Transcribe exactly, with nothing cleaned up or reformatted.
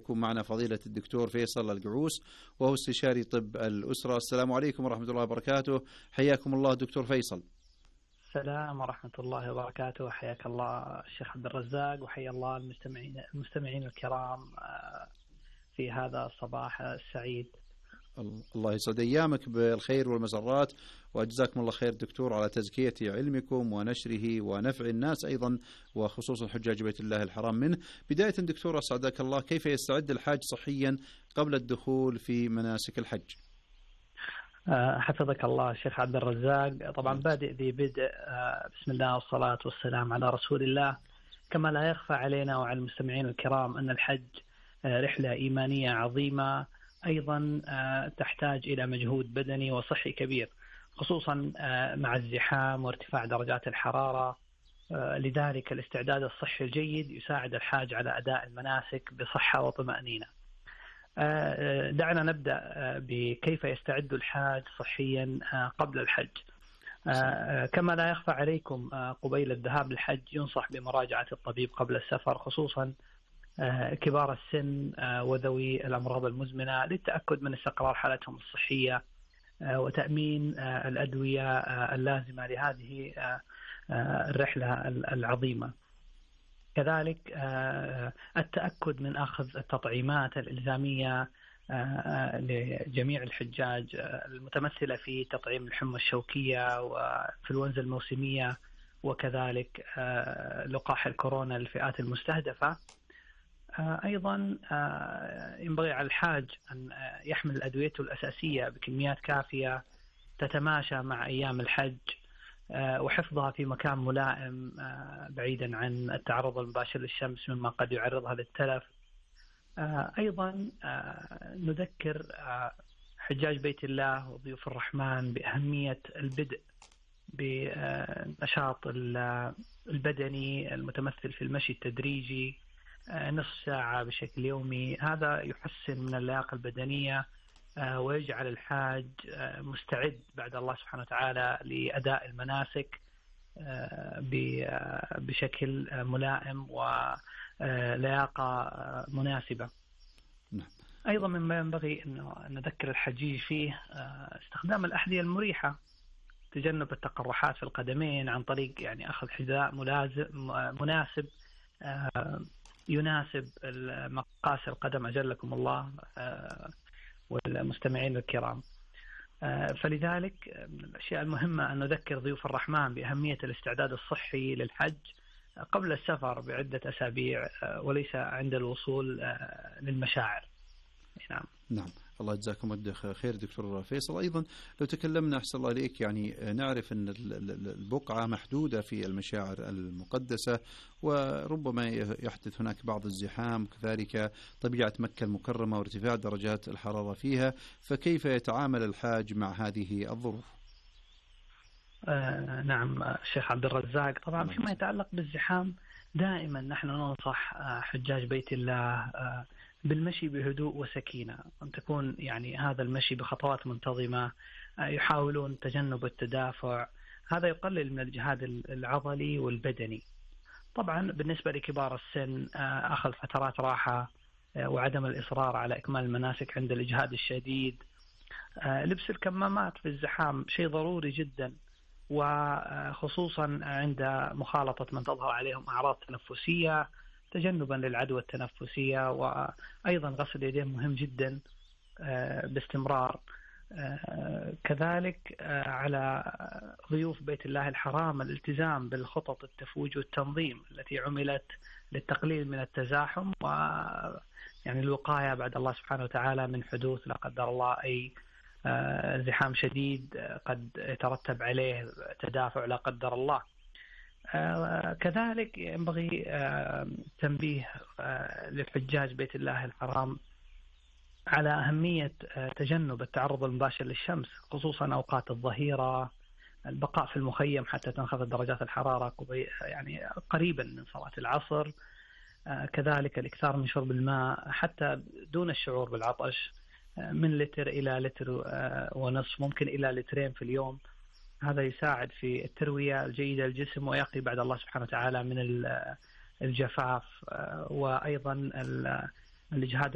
يكون معنا فضيلة الدكتور فيصل القعوس وهو استشاري طب الأسرة. السلام عليكم ورحمة الله وبركاته، حياكم الله دكتور فيصل. السلام ورحمة الله وبركاته، حياك الله الشيخ عبد الرزاق، وحيا الله المستمعين المستمعين الكرام في هذا الصباح السعيد. الله يسعد أيامك بالخير والمسرات، وأجزاكم الله خير دكتور على تزكية علمكم ونشره ونفع الناس أيضا، وخصوصا حجاج بيت الله الحرام منه. بداية دكتور أسعدك الله، كيف يستعد الحاج صحيا قبل الدخول في مناسك الحج؟ حفظك الله الشيخ عبد الرزاق. طبعا بادئ ذي بدء، بسم الله والصلاة والسلام على رسول الله. كما لا يخفى علينا وعلى المستمعين الكرام أن الحج رحلة إيمانية عظيمة، أيضا تحتاج إلى مجهود بدني وصحي كبير، خصوصا مع الزحام وارتفاع درجات الحرارة. لذلك الاستعداد الصحي الجيد يساعد الحاج على أداء المناسك بصحة وطمأنينة. دعنا نبدأ بكيف يستعد الحاج صحيا قبل الحج. كما لا يخفى عليكم، قبيل الذهاب للحج ينصح بمراجعة الطبيب قبل السفر، خصوصا كبار السن وذوي الأمراض المزمنة، للتأكد من استقرار حالتهم الصحية وتأمين الأدوية اللازمة لهذه الرحلة العظيمة. كذلك التأكد من أخذ التطعيمات الإلزامية لجميع الحجاج، المتمثلة في تطعيم الحمى الشوكية وإنفلونزا الموسمية، وكذلك لقاح الكورونا للفئات المستهدفة. أيضا ينبغي على الحاج أن يحمل أدويته الأساسية بكميات كافية تتماشى مع أيام الحج، وحفظها في مكان ملائم بعيدا عن التعرض المباشر للشمس مما قد يعرضها للتلف. أيضا نذكر حجاج بيت الله وضيوف الرحمن بأهمية البدء بالنشاط البدني المتمثل في المشي التدريجي نصف ساعة بشكل يومي. هذا يحسن من اللياقة البدنية ويجعل الحاج مستعد بعد الله سبحانه وتعالى لأداء المناسك بشكل ملائم ولياقة مناسبة. أيضا مما ينبغي أن نذكر الحجيج فيه استخدام الأحذية المريحة، تجنب التقرحات في القدمين عن طريق يعني أخذ حذاء مناسب يناسب مقاس القدم أجلكم الله والمستمعين الكرام. فلذلك من الأشياء المهمة أن نذكر ضيوف الرحمن بأهمية الاستعداد الصحي للحج قبل السفر بعدة أسابيع وليس عند الوصول للمشاعر. نعم. نعم، الله يجزاكم خير دكتور فيصل. أيضا لو تكلمنا أحسن الله عليك، يعني نعرف أن البقعة محدودة في المشاعر المقدسة، وربما يحدث هناك بعض الزحام، كذلك طبيعة مكة المكرمة وارتفاع درجات الحرارة فيها، فكيف يتعامل الحاج مع هذه الظروف؟ آه نعم الشيخ عبد الرزاق. طبعا فيما يتعلق بالزحام دائما نحن ننصح حجاج بيت الله آه بالمشي بهدوء وسكينة، أن تكون يعني هذا المشي بخطوات منتظمة، يحاولون تجنب التدافع. هذا يقلل من الجهاد العضلي والبدني. طبعا بالنسبة لكبار السن أخذ فترات راحة وعدم الإصرار على إكمال المناسك عند الإجهاد الشديد. لبس الكمامات في الزحام شيء ضروري جدا، وخصوصا عند مخالطة من تظهر عليهم أعراض تنفسية تجنبا للعدوى التنفسية. وأيضا غسل اليدين مهم جدا باستمرار. كذلك على ضيوف بيت الله الحرام الالتزام بالخطط التفويج والتنظيم التي عملت للتقليل من التزاحم و يعني الوقاية بعد الله سبحانه وتعالى من حدوث لا قدر الله أي زحام شديد قد يترتب عليه تدافع لا قدر الله. كذلك ينبغي تنبيه للحجاج بيت الله الحرام على أهمية تجنب التعرض المباشر للشمس، خصوصا أوقات الظهيرة، البقاء في المخيم حتى تنخفض درجات الحرارة يعني قريبا من صلاة العصر. كذلك الإكثار من شرب الماء حتى دون الشعور بالعطش، من لتر إلى لتر ونصف، ممكن إلى لترين في اليوم. هذا يساعد في التروية الجيدة للجسم ويقي بعد الله سبحانه وتعالى من الجفاف وأيضا الإجهاد